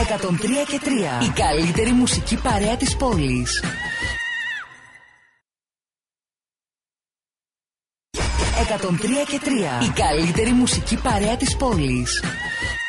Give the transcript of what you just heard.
103 και 3. Η καλύτερη μουσική παρέα της πόλης. 103 και 3. Η καλύτερη μουσική παρέα της πόλης.